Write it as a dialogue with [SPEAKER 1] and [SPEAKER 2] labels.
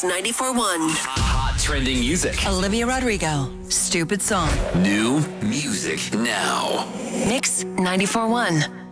[SPEAKER 1] 94.1.
[SPEAKER 2] Hot trending music.
[SPEAKER 3] Olivia Rodrigo, Stupid Song.
[SPEAKER 2] New music now.
[SPEAKER 1] Mix 94.1.